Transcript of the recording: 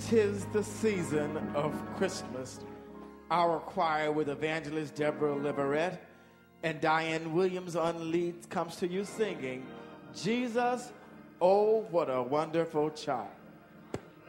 'Tis the season of Christmas. Our choir with evangelist Deborah Liverette and Diane Williams on leads comes to you singing, Jesus, oh, what a wonderful child.